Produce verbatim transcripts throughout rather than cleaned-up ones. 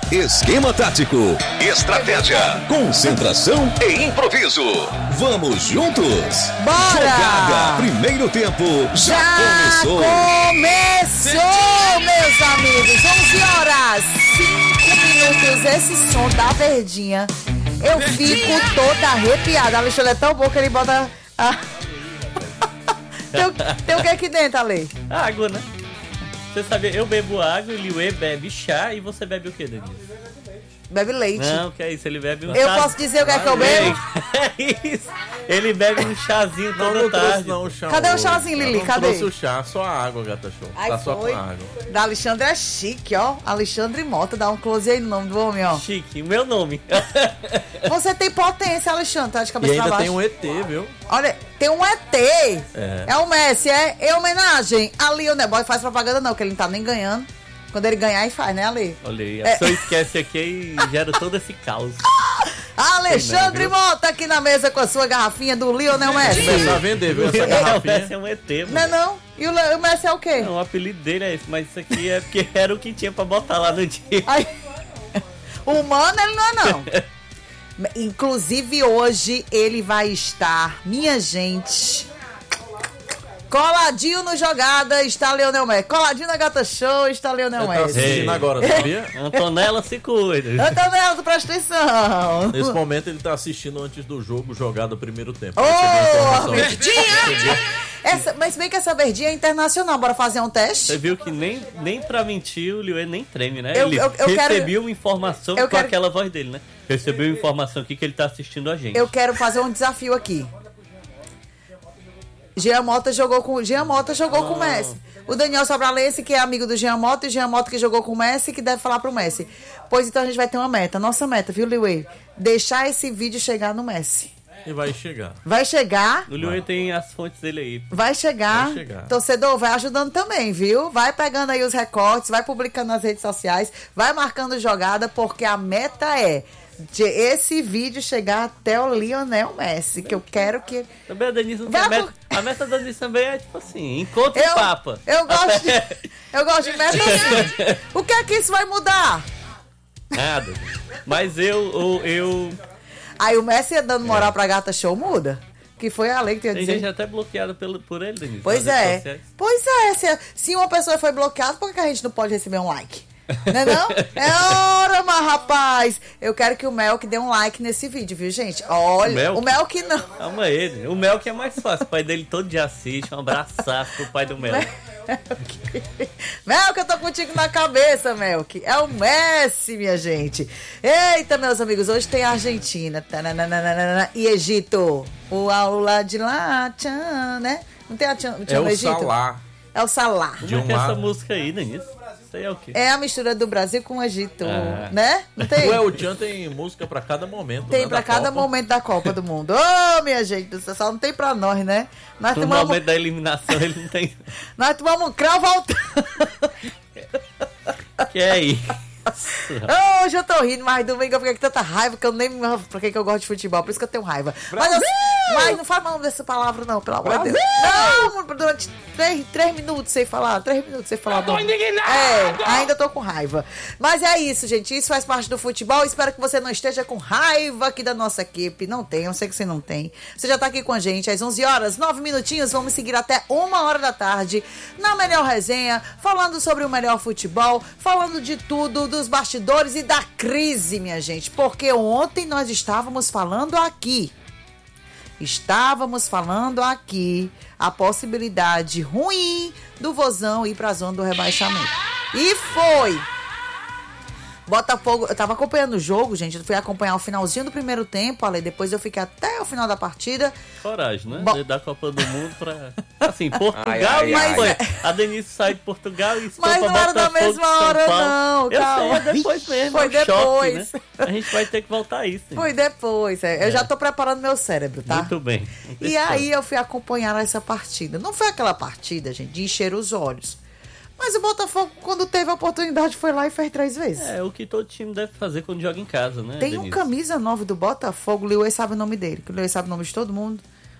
Esquema tático, estratégia, concentração e improviso. Vamos juntos? Bora! Jogada, primeiro tempo, já, já começou. Começou, meus amigos. onze horas, cinco minutos. Esse som da verdinha, eu fico toda arrepiada. A Alexandre é tão bom que ele bota... A... tem, tem o que aqui dentro, Ale? Água, né? Você sabia, eu bebo água, o Liuê bebe chá e você bebe o que, Denise? Bebe leite. Não, que é isso, ele bebe um Eu chá... posso dizer o que é que eu bebo? É isso. Ele bebe um chazinho toda não, não tarde. Trouxe, não, o chá Cadê o hoje. chazinho, Lili? Não Cadê? trouxe o chá, só a água, Gata Show. Ai, tá só foi. com a água. Da Alexandre é chique, ó. Alexandre Mota, dá um close aí no nome do homem, ó. Chique, meu nome. Você tem potência, Alexandre, tá de cabeça E ainda pra baixo. tem um E T, viu? Olha, tem um E T. É. É o Messi, é em homenagem a Lionel. Boy faz propaganda não, que ele não tá nem ganhando. Quando ele ganhar, ele faz, né, Ale? Olha aí, a É. pessoa esquece aqui e gera todo esse caos. Alexandre Não, Mota aqui na mesa com a sua garrafinha do Lionel Messi. Começar a vender, viu? Essa O Messi garrafinha. é um E T, Não é mano. não? E o, Le- o Messi é o quê? Não, o apelido dele é esse, mas isso aqui é porque era o que tinha pra botar lá no dia. Ai, humano ele não é não. Inclusive hoje ele vai estar, minha gente, coladinho no Jogada está Lionel Messi. Coladinho na Gata Show está Lionel Ele tá Messi. assistindo Ei. agora, sabia? Antonella se cuida. Antonello, presta atenção. Nesse momento ele tá assistindo antes do jogo jogado primeiro tempo. Ô, Recebeu a informação. verdinha! Essa, mas bem que essa verdinha é internacional, bora fazer um Você teste? viu que nem, nem pra mentir o Liuê nem treme, né? Eu- Ele eu- eu quero- recebeu uma informação eu com quero- aquela voz dele, né? Recebeu uma informação aqui que ele tá assistindo a gente. Eu quero fazer um desafio aqui. Jean Mota jogou com Jean Mota jogou com o Messi. O Daniel Sobralense, que é amigo do Jean Mota, e Jean Mota que jogou com o Messi, que deve falar pro Messi. Pois então a gente vai ter uma meta. Nossa meta, viu, Liuê? Deixar esse vídeo chegar no Messi. E vai chegar. Vai chegar, O Liuê tem as fontes dele aí. vai chegar. Vai chegar. Torcedor, vai ajudando também, viu? Vai pegando aí os recortes, vai publicando nas redes sociais, vai marcando jogada, porque a meta é de esse vídeo chegar até o Lionel Messi, que eu quero que... Também a Denise não Vai tem a por- meta. A meta da Denise também é tipo assim, encontre Eu, o Papa. eu gosto de, eu gosto de meta assim. O que é que isso vai mudar? Nada. Mas eu, eu, eu Aí o Messi dando moral pra Gata Show muda. Que foi a lei que tem a tem dizer. gente até bloqueada pelo, por ele, Denise. Pois nas redes é. sociais. Pois é. Se, se uma pessoa foi bloqueada, por que a gente não pode receber um like? Não é não? É hora, mas rapaz. Eu quero que o Melk dê um like nesse vídeo, viu, gente? Olha, Melk? o Melk não. Calma ele. O Mel que é mais fácil. O pai dele todo dia assiste. Um abraçaço pro pai do Mel. Melk, eu tô contigo na cabeça, Melk. É o Messi, minha gente. Eita, meus amigos, hoje tem Argentina tananana, e Egito. O aula de lá, tchan, né? Não tem a tchan, tchan É no o Egito? Salah. É o Salah. Como De é um que é essa lado. música aí, Denise? Isso aí é o quê? É a mistura do Brasil com o Egito, Ah. né? Não tem? O El Chan tem música pra cada momento. Tem né, pra da cada Copa. momento da Copa do Mundo. Ô, minha gente, do céu, só não tem pra nós, né? Nós No tomamos, momento da eliminação ele não tem. nós tomamos um crau voltando. Que é aí? Hoje eu tô rindo, mas domingo eu fiquei com tanta raiva que eu nem me lembro pra que que eu gosto de futebol, por isso que eu tenho raiva. Mas, eu, mas não fala mal dessa palavra, não, pelo amor de Deus. Não, durante três, três minutos sem falar, três minutos sem falar. Tô é, ainda tô com raiva. Mas é isso, gente, isso faz parte do futebol. Espero que você não esteja com raiva aqui da nossa equipe. Não tem, eu sei que você não tem. Você já tá aqui com a gente às onze horas, nove minutinhos. Vamos seguir até uma hora da tarde na melhor resenha, falando sobre o melhor futebol, falando de tudo, dos bastidores e da crise, minha gente. Porque ontem nós estávamos falando aqui. Estávamos falando aqui a possibilidade ruim do Vozão ir pra zona do rebaixamento. E foi! Botafogo, eu tava acompanhando o jogo, gente. Eu fui acompanhar o finalzinho do primeiro tempo, Ale. Depois eu fiquei até o final da partida. Coragem, né? Bom. Da Copa do Mundo pra. Assim, Portugal Ai, ai, e ai. Espanha. A Denise sai de Portugal e Espanha. Mas pra não era da Botafogo, mesma São hora, Paulo. não, Eu calma. sei, é depois mesmo. Foi é um choque, depois. né? A gente vai ter que voltar a isso. hein? Foi depois. é. Eu já tô preparando meu cérebro, tá? Muito bem. E aí eu fui acompanhar essa partida. Não foi aquela partida, gente, de encher os olhos. Mas o Botafogo, quando teve a oportunidade, foi lá e fez três vezes. É o que todo time deve fazer quando joga em casa, né? Tem um Denise? camisa nove do Botafogo, o Lewis sabe o nome dele, que o Lewis sabe o nome de todo mundo.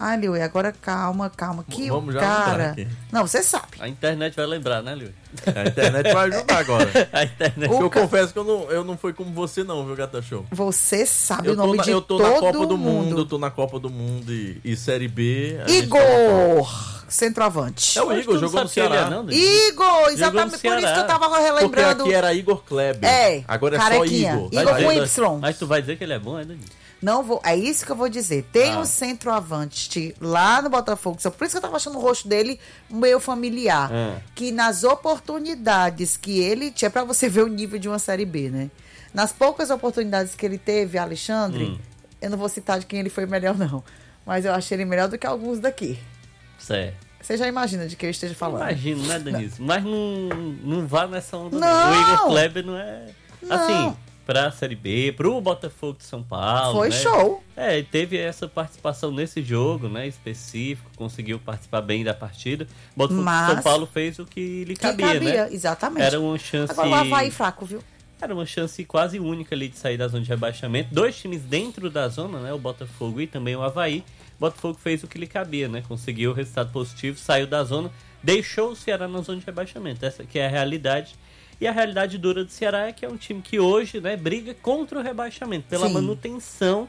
Ai, Liu, agora calma, calma. Que Vamos o já entrar cara... aqui. Não, você sabe. A internet vai lembrar, né, Liu? A internet vai ajudar agora. A internet. O Eu ca- confesso que eu não, eu não fui como você não, viu, Gata Show? Você sabe Eu o tô, nome na, de eu tô todo na Copa do mundo. Mundo, eu tô na Copa do Mundo e, e Série B. a gente tá na Igor, centroavante. É o Mas Igor, tu não jogou no sabe quem ele Ceará. é, não, Denise? Igor, exatamente por Ceará. isso que eu tava Porque relembrando. aqui era Igor Kleber. É, Agora é carequinha. só Igor. Igor Mas com tu- Y. Mas tu vai dizer que ele é bom, é, Denise? Não vou, é isso que eu vou dizer. Tem Ah. um centroavante lá no Botafogo, só por isso que eu tava achando o rosto dele meio familiar. Ah. Que nas oportunidades que ele tinha, pra você ver o nível de uma Série B, né? Nas poucas oportunidades que ele teve, Alexandre, Hum. eu não vou citar de quem ele foi melhor, não. Mas eu achei ele melhor do que alguns daqui. Certo. Você já imagina de quem eu esteja falando. Imagino, né, Denise? Mas não, não vá nessa onda. Não. O Igor Kleber não é. Não. Assim, pra Série B, pro Botafogo de São Paulo. Foi né? show. É, e teve essa participação nesse jogo, né, específico, conseguiu participar bem da partida. Botafogo de Mas- São Paulo fez o que lhe Que cabia, cabia, né? exatamente. Era uma chance. Agora o Avaí fraco, viu? Era uma chance quase única ali de sair da zona de rebaixamento. Dois times dentro da zona, né? O Botafogo e também o Avaí. O Botafogo fez o que lhe cabia, né? Conseguiu o resultado positivo, saiu da zona, deixou o Ceará na zona de rebaixamento. Essa que é a realidade. E a realidade dura do Ceará é que é um time que hoje, né, briga contra o rebaixamento, pela Sim. manutenção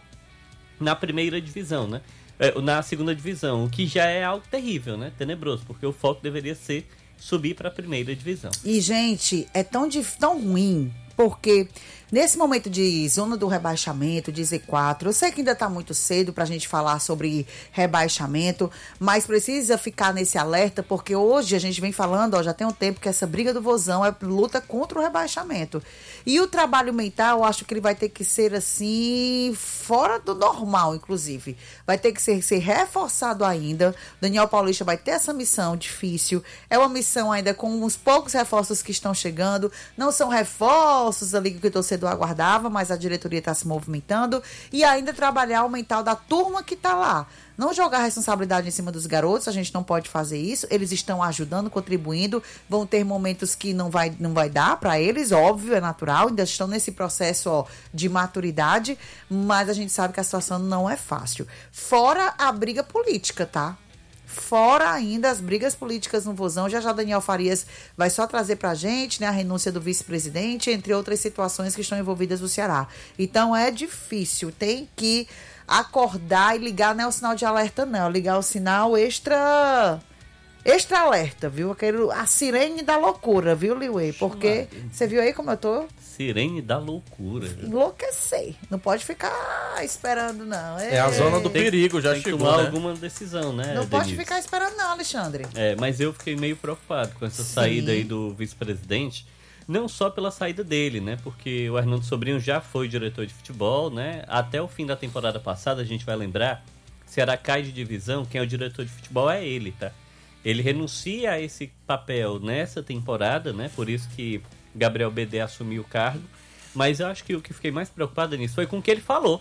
na primeira divisão, né? É, na segunda divisão, o que já é algo terrível, né? Tenebroso, porque o foco deveria ser subir para a primeira divisão. E, gente, é tão, dif- tão ruim, porque nesse momento de zona do rebaixamento, de Z quatro, eu sei que ainda tá muito cedo pra gente falar sobre rebaixamento, mas precisa ficar nesse alerta, porque hoje a gente vem falando, ó, já tem um tempo que essa briga do Vozão é luta contra o rebaixamento. E o trabalho mental, eu acho que ele vai ter que ser assim, fora do normal, inclusive. Vai ter que ser, ser reforçado ainda. O Daniel Paulista vai ter essa missão difícil. É uma missão ainda com uns poucos reforços que estão chegando. Não são reforços ali que o torcedor aguardava, mas a diretoria está se movimentando. E ainda trabalhar o mental da turma que está lá. Não jogar a responsabilidade em cima dos garotos, a gente não pode fazer isso. Eles estão ajudando, contribuindo. Vão ter momentos que não vai, não vai dar para eles, óbvio, é natural. Ainda estão nesse processo, ó, de maturidade, mas a gente sabe que a situação não é fácil. Fora a briga política, tá? Fora ainda as brigas políticas no Vozão. Já já Daniel Farias vai só trazer pra gente, né, a renúncia do vice-presidente, entre outras situações que estão envolvidas no Ceará. Então é difícil, tem que acordar e ligar, não é o sinal de alerta não, ligar o sinal extra extra alerta, viu? Aquele, a sirene da loucura, viu, Liuê? Porque você viu aí como eu tô? Sirene da loucura. Enlouquecer. Não pode ficar esperando, não. É a zona do Tem- perigo, já tem que chegou, tomar né? alguma decisão, né, Não pode Denise? ficar esperando, não, Alexandre. É, mas eu fiquei meio preocupado com essa Sim. saída aí do vice-presidente, não só pela saída dele, né? Porque o Hernando Sobrinho já foi diretor de futebol, né? Até o fim da temporada passada, a gente vai lembrar, Ceará cai de divisão, quem é o diretor de futebol é ele, tá? Ele renuncia a esse papel nessa temporada, né? Por isso que Gabriel Bedé assumiu o cargo. Mas eu acho que o que fiquei mais preocupado nisso foi com o que ele falou.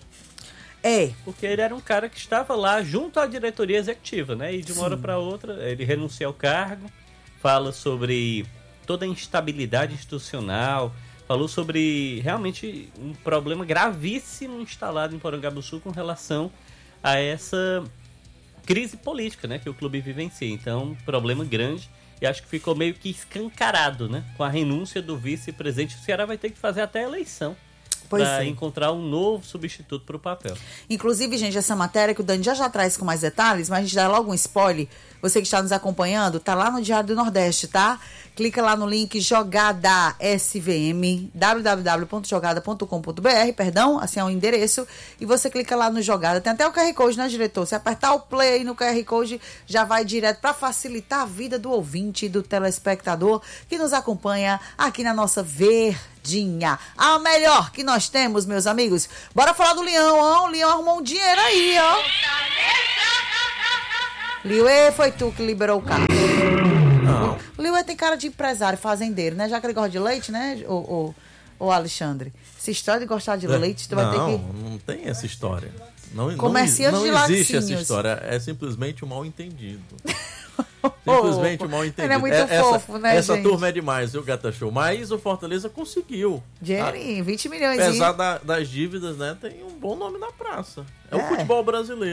É. Porque ele era um cara que estava lá junto à diretoria executiva, né? E de uma hora para outra ele renuncia ao cargo, fala sobre toda a instabilidade institucional, falou sobre realmente um problema gravíssimo instalado em Porangabuçu com relação a essa crise política, né, que o clube vivencia. Então, um problema grande, e acho que ficou meio que escancarado, né, com a renúncia do vice-presidente. O Ceará vai ter que fazer até a eleição Pois para é. encontrar um novo substituto para o papel. Inclusive, gente, essa matéria que o Dani já já traz com mais detalhes, mas a gente dá logo um spoiler. Você que está nos acompanhando, tá lá no Diário do Nordeste, tá? Clica lá no link Jogada S V M, w w w ponto jogada ponto com ponto b r, perdão, assim é o endereço, e você clica lá no Jogada. Tem até o Q R Code, né, diretor? Se apertar o play aí no Q R Code, já vai direto para facilitar a vida do ouvinte, do telespectador que nos acompanha aqui na nossa verdinha. A melhor que nós temos, meus amigos. Bora falar do Leão, ó. O Leão arrumou um dinheiro aí, ó. Liuê, foi tu que liberou o carro. Não. O Liuê tem cara de empresário, fazendeiro, né? Já que ele gosta de leite, né, o, o, o Alexandre? Essa história de gostar de leite, tu vai não, ter que... não tem essa história. Não, Comerciante não, de não existe laticínios. essa história. É simplesmente um mal entendido. Simplesmente um mal entendido. Ele é muito essa, fofo, né, Essa gente? turma é demais, viu, Gata Show? Mas o Fortaleza conseguiu. Dinheirinho, vinte milhões. Apesar da- das dívidas, né? Tem um bom nome na praça. É, É. o futebol brasileiro.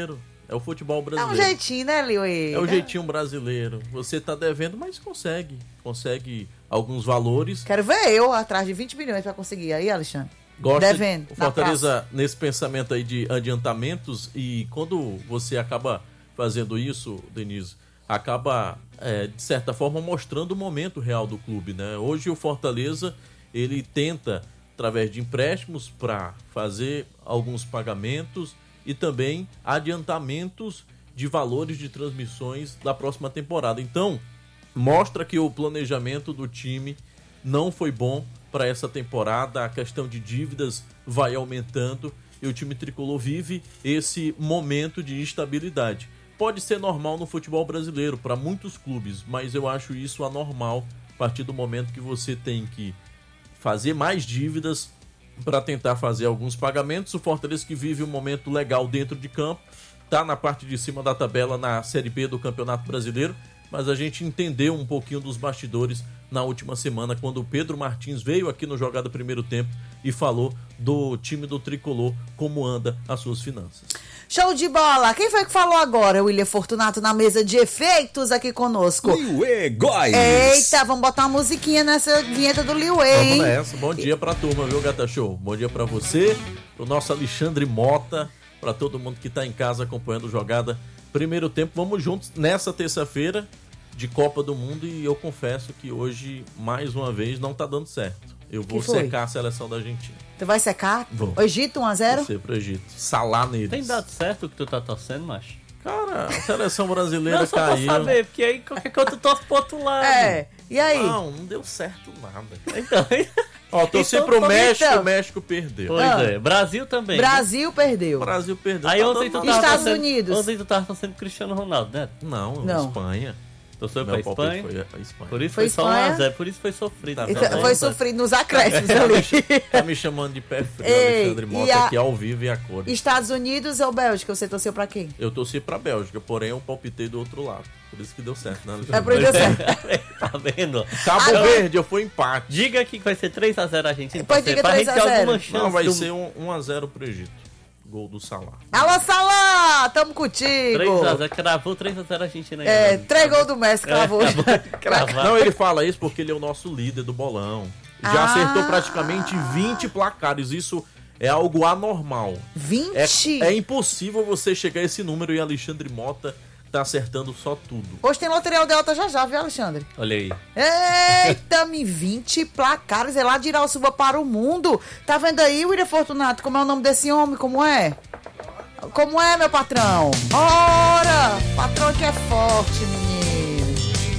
É o futebol É brasileiro. um jeitinho, né, Liuê? É o jeitinho brasileiro. Você tá devendo, mas consegue. Consegue alguns valores. Quero ver eu atrás de vinte milhões pra conseguir. Aí, Alexandre? Gosta Devendo, de, o na Fortaleza nesse pensamento aí de adiantamentos, e quando você acaba fazendo isso, Denise, acaba é, de certa forma mostrando o momento real do clube, né? Hoje o Fortaleza ele tenta através de empréstimos para fazer alguns pagamentos e também adiantamentos de valores de transmissões da próxima temporada. Então mostra que o planejamento do time não foi bom para essa temporada, a questão de dívidas vai aumentando e o time tricolor vive esse momento de instabilidade. Pode ser normal no futebol brasileiro para muitos clubes, mas eu acho isso anormal a partir do momento que você tem que fazer mais dívidas para tentar fazer alguns pagamentos. O Fortaleza, que vive um momento legal dentro de campo, está na parte de cima da tabela na Série B do Campeonato Brasileiro, mas a gente entendeu um pouquinho dos bastidores na última semana, quando o Pedro Martins veio aqui no Jogada Primeiro Tempo e falou do time do Tricolor, como anda as suas finanças. Show de bola! Quem foi que falou agora? O William Fortunato na mesa de efeitos aqui conosco. Liuê Góes. Eita, vamos botar uma musiquinha nessa vinheta do Liuê, Vamos hein? nessa. Bom dia pra turma, viu, Gata Show? Bom dia pra você, pro nosso Alexandre Mota, pra todo mundo que tá em casa acompanhando o Jogada Primeiro Tempo. Vamos juntos nessa terça-feira de Copa do Mundo, e eu confesso que hoje, mais uma vez, não tá dando certo. Eu vou Que foi? secar a seleção da Argentina. Tu vai secar? Vou. O Egito um a zero? Você pro Egito. Salar neles. Tem dado certo o que tu tá torcendo, macho? Cara, a seleção brasileira Não, só caiu. pra saber, porque aí qualquer coisa tu torce pro outro lado. É. E aí? Não, não deu certo nada. Então, Ó, torci Então, pro então, México, então. o México perdeu. pois Ah. é. Brasil também. né? Brasil perdeu. O Brasil perdeu. Aí tá ontem dando tu nada. tava Estados torcendo- Unidos. Ontem tu tava torcendo Cristiano Ronaldo, né? Não, Não. Espanha. Torceu Meu pra palpite Espanha. foi a Espanha. Por isso Foi foi, só um Espanha? a zero, por isso foi sofrido. Tá Então, vendo? foi sofrido nos acréscimos ali. Tá me chamando de pé frio, Ei, Alexandre e Mota, a- aqui ao vivo e a cor. Estados Unidos ou Bélgica? Você torceu pra quem? Eu torci pra Bélgica, porém eu palpitei do outro lado. Por isso que deu certo, né, Alexandre? É por isso que deu certo. Tá vendo? Cabo Ah, Verde, eu fui empate. Diga aqui que vai ser três a zero a Argentina. Pois pra diga pra três a gente ter zero. alguma chance. Não, vai do- ser um um a zero pro Egito. Gol do Salah. Alô, Salá! Tamo contigo! três a zero, cravou três a zero a Argentina aí. É, né? três gols do Messi, É, cravou. acabou de cravar. Não, ele fala isso porque ele é o nosso líder do bolão. Já Ah. acertou praticamente vinte placares. Isso é algo anormal. É, vinte? é impossível você chegar a esse número, e Alexandre Mota tá acertando só tudo. Hoje tem Loteria Delta já já, viu, Alexandre? Olha aí. Eita, me vinte placares, é lá de Irauçuba para o mundo. Tá vendo aí, William Fortunato, como é o nome desse homem, como é? Como é, meu patrão? Ora, patrão que é forte, menino.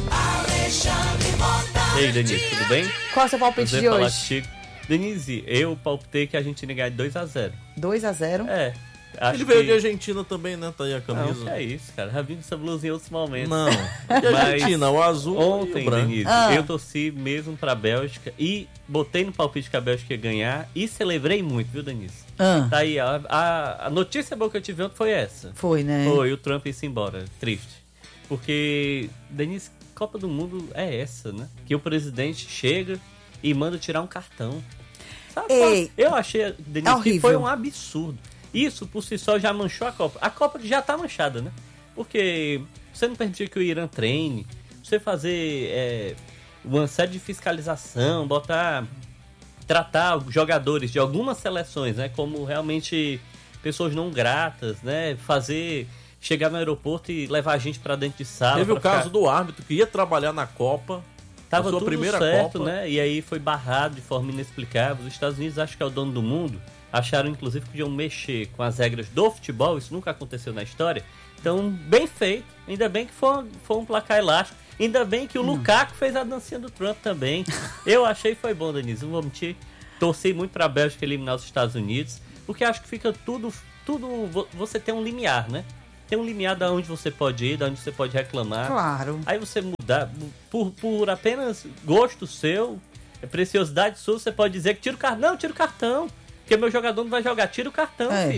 E aí, Denise, tudo bem? Qual é o seu palpite Prazer de falar hoje? contigo. Denise, eu palpitei que a Argentina ia ganhar de dois a zero. dois a zero. É. Acho Ele veio que... de Argentina também, né? Tá aí a Não, camisa. que é isso, cara. Já vi essa blusinha em outros momentos. Não. De Argentina, o azul e Ontem, o branco. Denise, Ah. eu torci mesmo pra Bélgica e botei no palpite que a Bélgica ia ganhar e celebrei muito, viu, Denise? Ah, Tá aí, a, a, a notícia boa que eu tive ontem foi essa. foi, né? Foi o Trump ir-se embora. Triste. Porque, Denise, Copa do Mundo é essa, né? Que o presidente chega e manda tirar um cartão. Sabe? Ei, eu achei, Denise, é que horrível. foi um absurdo. Isso, por si só, já manchou a Copa. A Copa que já tá manchada, né? Porque você não permitir que o Irã treine, você fazer é, uma série de fiscalização, botar... tratar os jogadores de algumas seleções, né? Como realmente pessoas não gratas, né? Fazer... chegar no aeroporto e levar a gente pra dentro de sala. Teve o pra caso ficar- do árbitro que ia trabalhar na Copa. Tava a sua tudo primeira certo, Copa. né? E aí foi barrado de forma inexplicável. Os Estados Unidos, acho que é o dono do mundo, acharam inclusive que podiam mexer com as regras do futebol. Isso nunca aconteceu na história. Então, bem feito. Ainda bem que foi, foi um placar elástico. Ainda bem que o Hum. Lukaku fez a dancinha do Trump também. Eu achei que foi bom, Denise. Não vou mentir. Torci muito pra Bélgica eliminar os Estados Unidos. Porque acho que fica tudo... tudo vo- você tem um limiar, né? Tem um limiar da onde você pode ir, da onde você pode reclamar. Claro. Aí você mudar, por, por apenas gosto seu, preciosidade sua, você pode dizer que tira o cartão. Não, tira o cartão. Porque meu jogador não vai jogar. Tira o cartão, É. filho.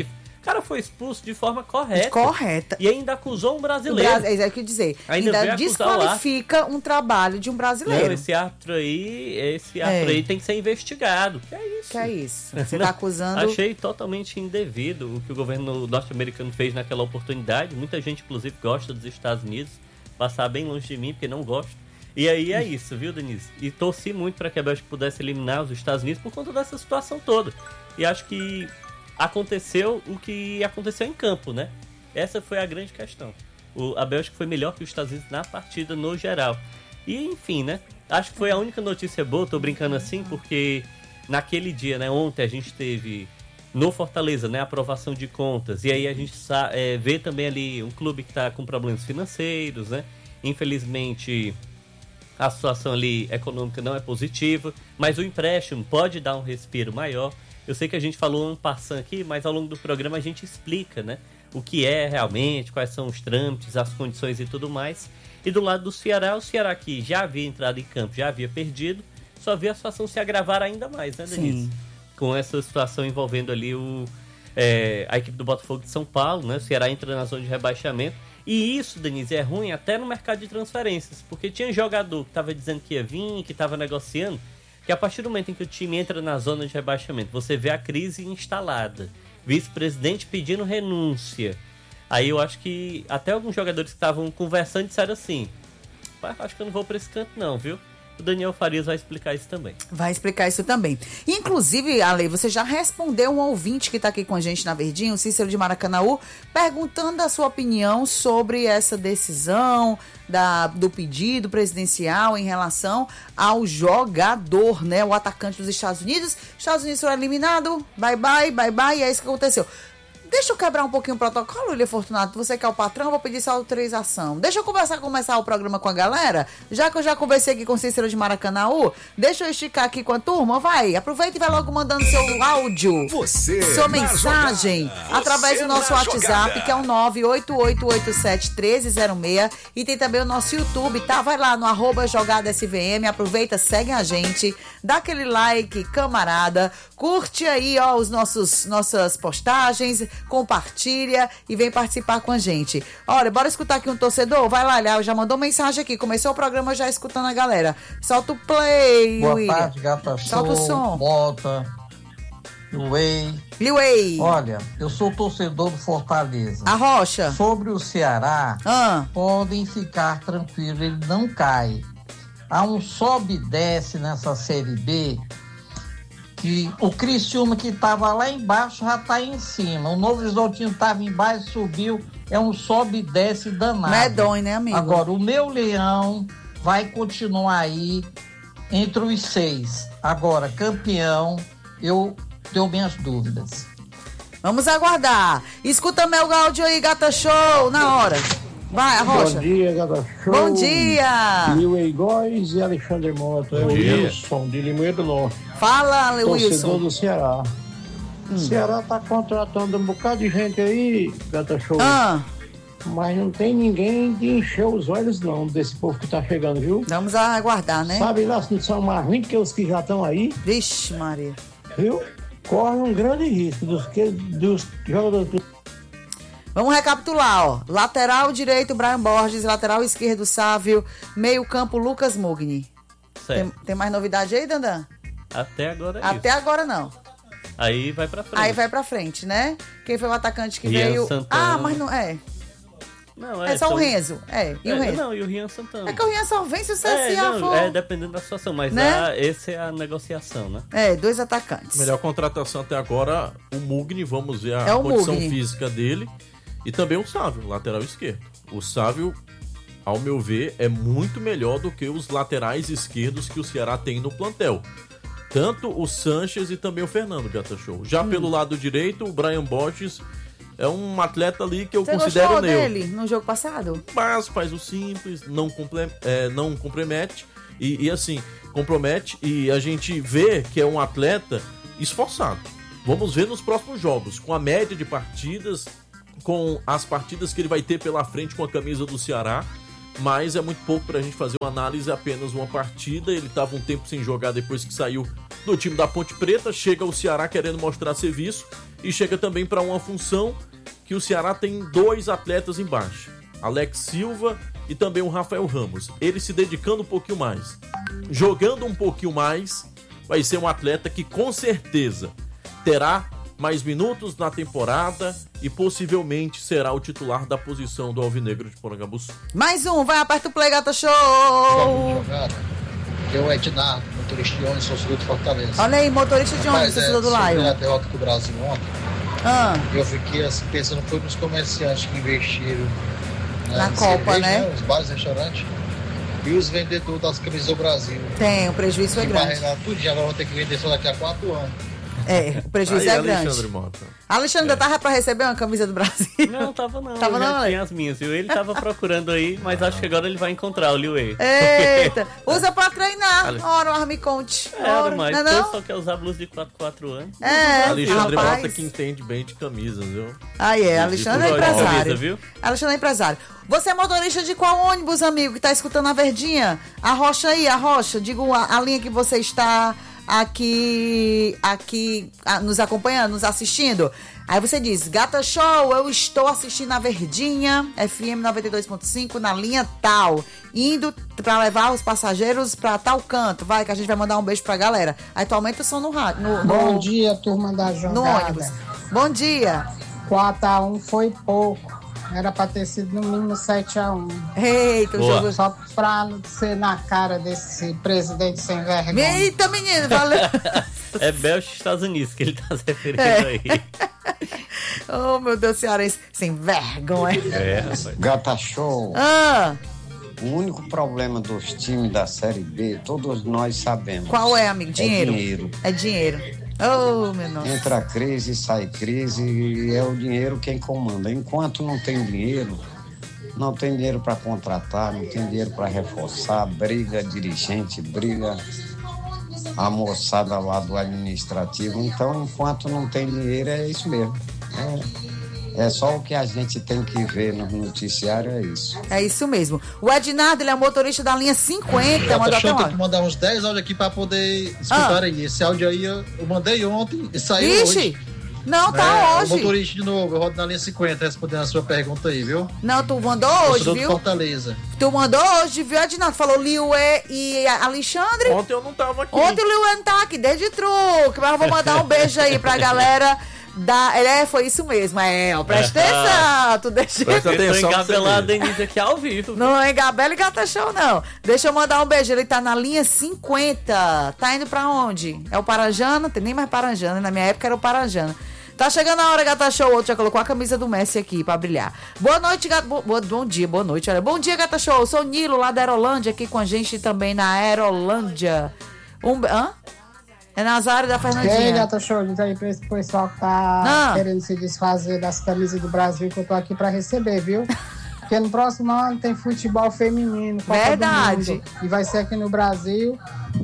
O cara foi expulso de forma correta. Correta. E ainda acusou um brasileiro. Bra... É isso que eu ia dizer. Ainda, ainda desqualifica um trabalho de um brasileiro. Não, esse árbitro aí, esse árbitro É. aí tem que ser investigado. Que é isso? Que é isso? Você Não, tá acusando... Achei totalmente indevido o que o governo norte-americano fez naquela oportunidade. Muita gente, inclusive, gosta dos Estados Unidos. Passar bem longe de mim, porque não gosto. E aí é isso, viu, Denise? E torci muito para que a Bélgica pudesse eliminar os Estados Unidos por conta dessa situação toda. E acho que aconteceu o que aconteceu em campo, né? Essa foi a grande questão. O, a Bélgica foi melhor que os Estados Unidos na partida no geral. E, enfim, né? Acho que foi a única notícia boa, tô brincando assim, porque naquele dia, né? Ontem a gente teve no Fortaleza, né? Aprovação de contas. E aí a gente é, vê também ali um clube que tá com problemas financeiros, né? Infelizmente, a situação ali econômica não é positiva, mas o empréstimo pode dar um respiro maior. Eu sei que a gente falou um passando aqui, mas ao longo do programa a gente explica, né? O que é realmente, quais são os trâmites, as condições e tudo mais. E do lado do Ceará, o Ceará que já havia entrado em campo, já havia perdido, só vê a situação se agravar ainda mais, né, Denise? Sim. Com essa situação envolvendo ali o, é, a equipe do Botafogo de São Paulo, né? O Ceará entra na zona de rebaixamento. E isso, Denise, é ruim até no mercado de transferências, porque tinha jogador que estava dizendo que ia vir, que estava negociando, que a partir do momento em que o time entra na zona de rebaixamento, você vê a crise instalada, vice-presidente pedindo renúncia. Aí eu acho que até alguns jogadores que estavam conversando disseram assim: pai, acho que eu não vou para esse canto não, viu? O Daniel Farias vai explicar isso também. Vai explicar isso também. Inclusive, Ale, você já respondeu um ouvinte que está aqui com a gente na Verdinha, o Cícero de Maracanaú, perguntando a sua opinião sobre essa decisão da, do pedido presidencial em relação ao jogador, né? O atacante dos Estados Unidos. Estados Unidos foram eliminados, bye bye, bye bye, e é isso que aconteceu. Deixa eu quebrar um pouquinho o protocolo, William Fortunato. Você que é o patrão, eu vou pedir sua autorização. Deixa eu começar, começar o programa com a galera. Já que eu já conversei aqui com o Cícero de Maracanaú, deixa eu esticar aqui com a turma. Vai, aproveita e vai logo mandando seu áudio. Você sua mensagem jogada. Através Você do nosso na WhatsApp, jogada. que é o nove oito oito oito sete um três zero seis. E tem também o nosso YouTube, tá? Vai lá no arroba Jogada S V M. Aproveita, segue a gente. Dá aquele like, camarada. Curte aí, ó, os nossos nossas postagens. Compartilha e vem participar com a gente. Olha, bora escutar aqui um torcedor? Vai lá, Léo, já mandou mensagem aqui. Começou o programa já escutando a galera. Solta o play, Boa William. tarde, Gata Show. Solta o som. Bota. Way. Liuei. Olha, eu sou torcedor do Fortaleza. A Rocha. Sobre o Ceará, Ah. podem ficar tranquilos, ele não cai. Há um sobe e desce nessa Série B, que o Criciúma, que estava lá embaixo, já está em cima. O Novo Horizontino estava embaixo, subiu. É um sobe e desce danado. Medonho, né, amigo? Agora, o meu leão vai continuar aí entre os seis. Agora, campeão, eu tenho minhas dúvidas. Vamos aguardar. Escuta meu áudio aí, Gata Show, na hora. Vai, Rocha. Bom dia, Gata Show. Bom dia. Liuei Góes e Alexandre Mota. É o dia. Wilson, de Limoeiro do Norte. Fala, Torcedor Wilson. do Ceará. O Ceará tá contratando um bocado de gente aí, Gata Show. Ah, Mas não tem ninguém de encher os olhos, não, desse povo que tá chegando, viu? vamos aguardar, né? Sabe lá se não são mais ruins que os que já estão aí, Vixe, Maria. viu? Corre um grande risco dos, que, dos jogadores. Vamos recapitular, ó. Lateral direito, Brian Borges. Lateral esquerdo, Sávio. Meio campo, Lucas Mugni. Tem, Certo. tem mais novidade aí, Dandan? Até agora é Até isso. agora não. Aí vai pra frente. Aí vai pra frente, né? Quem foi o atacante que Rian veio... Santana. Ah, mas não é. Não, É, só são- o Renzo. É, e É, o Renzo. Não, e o Rian Santana. É que o Rian só vem se o C S É, A não, for. é dependendo da situação, mas Né? a, essa é a negociação, né? É, dois atacantes. Melhor contratação até agora, o Mugni, vamos ver a É o condição Mugni. física dele. E também o Sávio, lateral esquerdo. O Sávio, ao meu ver, é muito melhor do que os laterais esquerdos que o Ceará tem no plantel. Tanto o Sanches e também o Fernando, Gata Show. Já Hum. pelo lado direito, o Brian Borges é um atleta ali que eu Você considero gostou neutro. dele no jogo passado? Mas faz o simples, não, comple- é, não compromete e, e assim, compromete e a gente vê que é um atleta esforçado. Vamos ver nos próximos jogos, com a média de partidas, com as partidas que ele vai ter pela frente com a camisa do Ceará, mas é muito pouco pra gente fazer uma análise, apenas uma partida. Ele tava um tempo sem jogar depois que saiu do time da Ponte Preta, chega o Ceará querendo mostrar serviço e chega também para uma função que o Ceará tem dois atletas embaixo, Alex Silva e também o Rafael Ramos. Ele se dedicando um pouquinho mais, jogando um pouquinho mais, vai ser um atleta que com certeza terá mais minutos na temporada e possivelmente será o titular da posição do Alvinegro de Porangabuçu. Mais um, vai, aperta o play, Gata Show! Jogada. Eu, Ednardo, motorista de ônibus, sou do Fortaleza. Olha aí, motorista de ônibus, torcedor do Lion. Sobre a derrota do Brasil ontem, ah. eu fiquei assim, pensando, foi nos comerciantes que investiram né, na Copa, cerveja, né? né? Os bares, restaurantes e os vendedores das camisas do Brasil. Tem, o prejuízo é grande. Tudo já vão ter que vender só daqui a quatro anos. É, o prejuízo aí, é grande. Alexandre Mota. Alexandre, é. tava pra receber uma camisa do Brasil? Não, tava não. Tava eu não, já tinha as minhas, viu? Ele tava procurando aí, mas acho que agora ele vai encontrar o Liu Wei. Eita, usa pra treinar. Ale... Ora, mas me conte. Era, Ora, mas não é tu não? só quer usar blusa de quatro, quatro anos. É, Alexandre rapaz. Mota que entende bem de camisas, viu? Aí é, Alexandre é gosta de empresário. camisa, viu? Alexandre é empresário. Você é motorista de qual ônibus, amigo, que tá escutando a Verdinha? Arrocha aí, arrocha. Digo a, a linha que você está aqui, aqui a, nos acompanhando, nos assistindo. Aí você diz, Gata Show, eu estou assistindo a Verdinha, F M noventa e dois ponto cinco, na linha tal, indo pra levar os passageiros pra tal canto. Vai, que a gente vai mandar um beijo pra galera. Aí tu aumenta o som no rádio. No, Bom no, dia, turma da jogada. no ônibus. Bom dia. quatro a um foi pouco. Era pra ter sido no mínimo sete a um. Eita, o Boa. jogo... Só pra não ser na cara desse presidente sem vergonha. Eita, menino, valeu. É Bélgica e Estados Unidos que ele tá se referindo É. aí. Oh, meu Deus, cearense, sem vergonha. É, rapaz. Gata Show, Ah, o único problema dos times da Série B, todos nós sabemos. qual é, amigo? Dinheiro? É dinheiro. É dinheiro. Oh, meu nossa. Entra crise, sai crise e é o dinheiro quem comanda. Enquanto não tem dinheiro, não tem dinheiro para contratar, não tem dinheiro para reforçar, briga dirigente, briga a moçada lá do administrativo. Então, enquanto não tem dinheiro, é isso mesmo. É, é só o que a gente tem que ver no noticiário, é isso. É isso mesmo. O Ednardo, ele é motorista da linha cinquenta. Mandou até Eu um tenho que áudio. mandar uns dez áudios aqui pra poder escutar Ah. aí. Esse áudio aí eu, eu mandei ontem e saiu Ixi, hoje. não, tá É, hoje. O motorista de novo, eu rodo na linha cinquenta, respondendo a sua pergunta aí, viu? Não, tu mandou Eu hoje, sou do viu? Fortaleza. Tu mandou hoje, viu, Ednardo? Falou Liuê e Alexandre. Ontem eu não tava aqui. Ontem o Liuê não tá aqui, desde truque. Mas eu vou mandar um beijo aí pra galera da... É, foi isso mesmo. É, ó, presta atenção. Tu deixa... Presta Eu tô atenção, engabelado, você Denise, aqui ao vivo. Não é Gabela e Gata Show, não. Deixa eu mandar um beijo. Ele tá na linha cinquenta. Tá indo pra onde? É o Paranjana? Tem nem mais Paranjana. Na minha época era o Paranjana. Tá chegando a hora, Gata Show. O outro já colocou a camisa do Messi aqui pra brilhar. Boa noite, Gata... Bo... Bom dia, boa noite. Olha. Bom dia, Gata Show. Eu sou o Nilo, lá da Aerolândia, aqui com a gente também na Aerolândia. Um... Hã? É Nazário da E aí, Fernandinha. Gata Show, diz aí pra esse pessoal que tá Ah. querendo se desfazer das camisas do Brasil, que eu tô aqui pra receber, viu? Porque no próximo ano tem futebol feminino, Copa Verdade. do Mundo, e vai ser aqui no Brasil,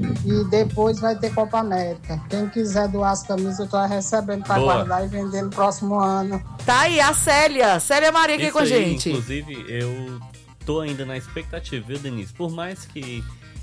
e depois vai ter Copa América. Quem quiser doar as camisas, eu tô recebendo pra Boa. guardar e vender no próximo ano. Tá aí a Célia. Célia Maria aqui Isso com a aí, gente. Inclusive, eu tô ainda na expectativa, viu, Denise? Por mais que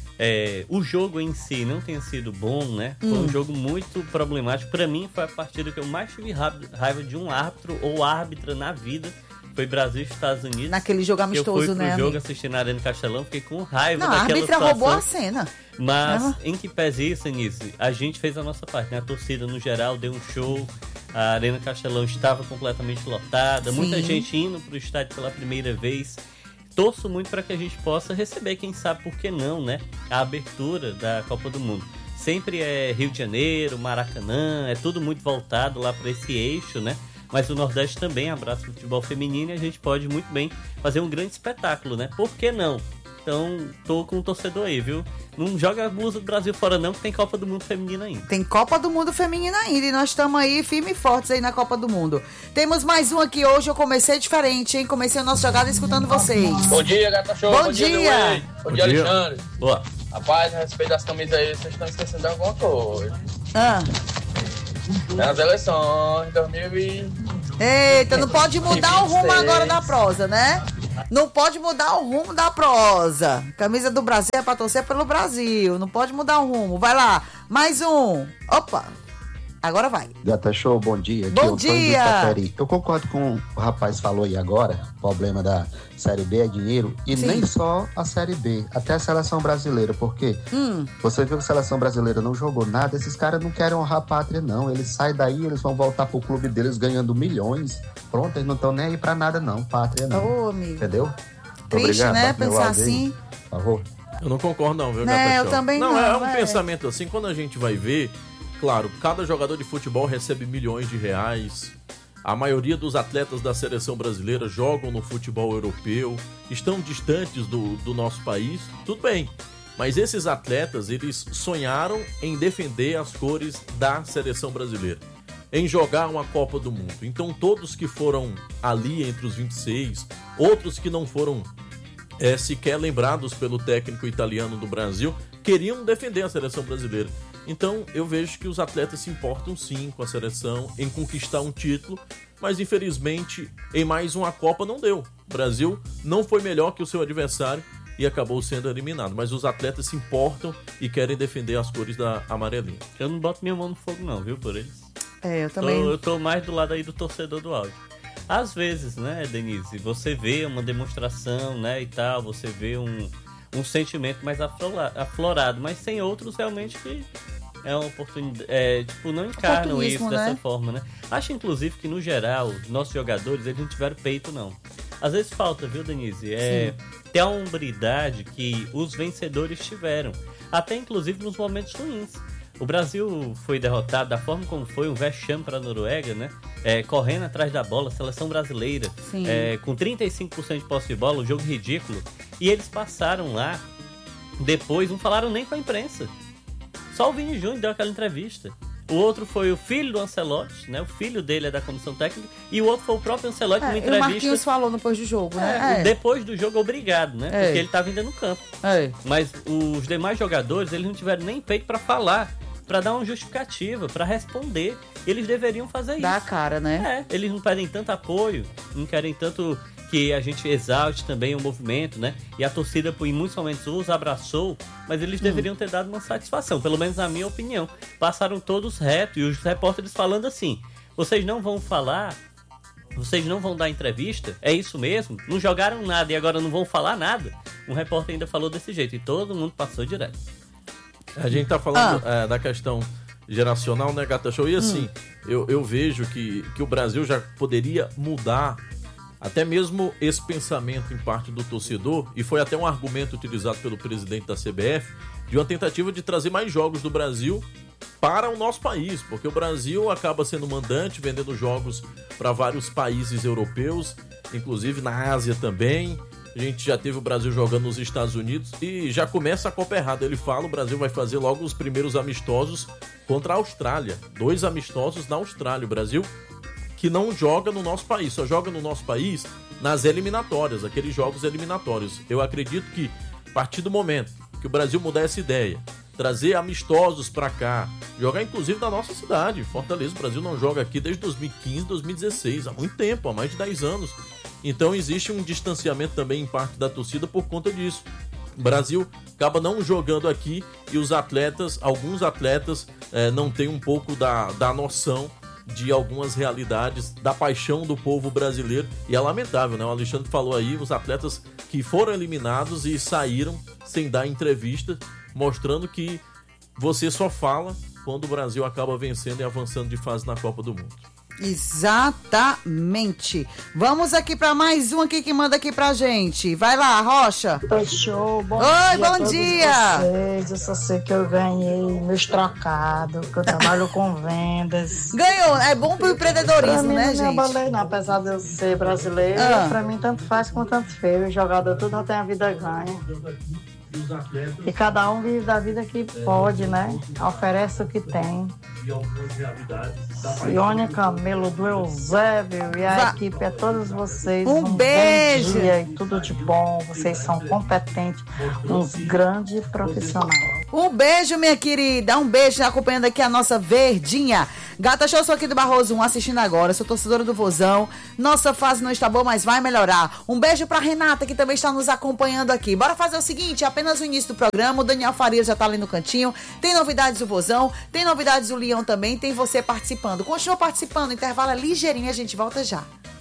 é, o jogo em si não tenha sido bom, né? Foi Hum. um jogo muito problemático. Pra mim, foi a partida que eu mais tive ra- raiva de um árbitro ou árbitra na vida. Foi Brasil e Estados Unidos. Naquele jogo Que eu fui amistoso, pro né, jogo amigo? assistir na Arena Castelão, fiquei com raiva Não, a daquela árbitra situação. roubou a cena. Mas, Ela- em que pese isso, Anísio, a gente fez a nossa parte, né? A torcida, no geral, deu um show. A Arena Castelão estava completamente lotada. Sim. Muita gente indo pro estádio pela primeira vez. Torço muito para que a gente possa receber, quem sabe por que não, né? A abertura da Copa do Mundo. Sempre é Rio de Janeiro, Maracanã, é tudo muito voltado lá para esse eixo, né? Mas o Nordeste também abraça o futebol feminino e a gente pode muito bem fazer um grande espetáculo, né? Por que não? Então, tô com o torcedor aí, viu? Não joga a blusa do Brasil fora não, que tem Copa do Mundo feminina ainda. Tem Copa do Mundo feminina ainda e nós estamos aí firme e fortes aí na Copa do Mundo. Temos mais um aqui hoje, eu comecei diferente, hein? Comecei a nossa jogada escutando vocês. Bom dia, Gata Show. Bom Bom dia, dia. Luei. Bom, dia, dia. Alexandre. Boa. Rapaz, a respeito das camisas aí, vocês estão esquecendo de alguma coisa. Ah. Nas eleições de dois mil e... Eita, não pode mudar o rumo vinte e seis. agora da prosa, né? Não pode mudar o rumo da prosa. Camisa do Brasil é pra torcer pelo Brasil. Não pode mudar o rumo. Vai lá, mais um. Opa. Agora vai. Gata Show, bom dia. Bom Aqui, dia! Eu concordo com o rapaz falou aí agora, o problema da Série B é dinheiro, e Sim. nem só a Série B, até a Seleção Brasileira, porque hum. você viu que a Seleção Brasileira não jogou nada, esses caras não querem honrar a pátria, não. Eles saem daí, eles vão voltar pro clube deles ganhando milhões. Pronto, eles não estão nem aí pra nada, não. Pátria, não. Ô, amigo. Entendeu? Triste, Obrigado, né? Pensar assim. Por favor. Eu não concordo, não, viu, Não, Gata eu Show? também não. não, é um é. pensamento assim, quando a gente vai ver, claro, cada jogador de futebol recebe milhões de reais. A maioria dos atletas da seleção brasileira jogam no futebol europeu, estão distantes do, do nosso país, tudo bem. Mas esses atletas, eles sonharam em defender as cores da seleção brasileira, em jogar uma Copa do Mundo. Então todos que foram ali entre os vinte e seis, outros que não foram é, sequer lembrados pelo técnico italiano do Brasil, queriam defender a seleção brasileira. Então eu vejo que os atletas se importam sim com a seleção, em conquistar um título, mas infelizmente em mais uma Copa não deu. O Brasil não foi melhor que o seu adversário e acabou sendo eliminado. Mas os atletas se importam e querem defender as cores da amarelinha. Eu não boto minha mão no fogo não, viu, por eles. É, eu também. Tô, eu tô mais do lado aí do torcedor do áudio. Às vezes, né, Denise, você vê uma demonstração, né, e tal, você vê um, um sentimento mais aflorado, mas tem outros realmente que é uma oportunidade, é, tipo, não encarnam isso dessa né? forma, né? Acho, inclusive, que no geral, os nossos jogadores, eles não tiveram peito, não. Às vezes falta, viu, Denise? É ter a hombridade que os vencedores tiveram, até inclusive nos momentos ruins. O Brasil foi derrotado da forma como foi, um vexame para a Noruega, né? É, correndo atrás da bola, seleção brasileira, é, com trinta e cinco por cento de posse de bola, um jogo ridículo. E eles passaram lá, depois não falaram nem com a imprensa. Só o Vini Júnior deu aquela entrevista. O outro foi o filho do Ancelotti, né? O filho dele é da comissão técnica. E o outro foi o próprio Ancelotti é, numa entrevista. O Marquinhos falou depois do jogo, né? É, é. Depois do jogo, obrigado, né? É. Porque ele estava ainda no campo. É. Mas os demais jogadores, eles não tiveram nem peito para falar, para dar uma justificativa, para responder. Eles deveriam fazer isso. Dá a cara, né? É, eles não pedem tanto apoio, não querem tanto que a gente exalte também o movimento, né? E a torcida, em muitos momentos, os abraçou, mas eles hum. deveriam ter dado uma satisfação, pelo menos na minha opinião. Passaram todos reto e os repórteres falando assim: vocês não vão falar, vocês não vão dar entrevista? É isso mesmo? Não jogaram nada e agora não vão falar nada? Um repórter ainda falou desse jeito e todo mundo passou direto. A gente tá falando ah. é, da questão geracional, né, Gata Show? E assim, hum. eu, eu vejo que, que o Brasil já poderia mudar até mesmo esse pensamento em parte do torcedor, e foi até um argumento utilizado pelo presidente da C B F, de uma tentativa de trazer mais jogos do Brasil para o nosso país, porque o Brasil acaba sendo mandante, vendendo jogos para vários países europeus, inclusive na Ásia também. A gente já teve o Brasil jogando nos Estados Unidos e já começa a Copa errada. Ele fala, o Brasil vai fazer logo os primeiros amistosos contra a Austrália. Dois amistosos na Austrália. O Brasil que não joga no nosso país, só joga no nosso país nas eliminatórias, aqueles jogos eliminatórios. Eu acredito que, a partir do momento que o Brasil mudar essa ideia, trazer amistosos pra cá, jogar inclusive na nossa cidade, Fortaleza, o Brasil não joga aqui desde dois mil e quinze, dois mil e dezesseis, há muito tempo, há mais de dez anos. Então existe um distanciamento também em parte da torcida por conta disso. O Brasil acaba não jogando aqui e os atletas, alguns atletas, é, não têm um pouco da, da noção de algumas realidades, da paixão do povo brasileiro. E é lamentável, né? O Alexandre falou aí, os atletas que foram eliminados e saíram sem dar entrevista, mostrando que você só fala quando o Brasil acaba vencendo e avançando de fase na Copa do Mundo. Exatamente. Vamos aqui para mais um aqui que manda aqui pra gente. Vai lá, Rocha. Oi, show. Bom Oi, dia bom a todos dia. Vocês. Eu só sei que eu ganhei meus trocados, que eu trabalho com vendas. Ganhou. É bom pro empreendedorismo, mim, né, não gente? Não abalei, não. Apesar de eu ser brasileiro, ah. pra mim tanto faz como tanto feio. O jogador tudo tem a vida ganha. E cada um vive da vida que pode, né? Oferece o que tem. Sione Camelo do Eusébio e a Va- equipe é todos vocês. Um, um beijo. Bom dia e tudo de bom. Vocês são competentes, uns grandes profissionais. Um beijo, minha querida. Um beijo, acompanhando aqui a nossa Verdinha. Gata Show, sou aqui do Barroso um, assistindo agora. Sou torcedora do Vozão. Nossa fase não está boa, mas vai melhorar. Um beijo pra Renata, que também está nos acompanhando aqui. Bora fazer o seguinte, apenas o início do programa. O Daniel Farias já tá ali no cantinho. Tem novidades do Vozão, tem novidades do Leão também, tem você participando. Continua participando, o intervalo é ligeirinho e a gente volta já.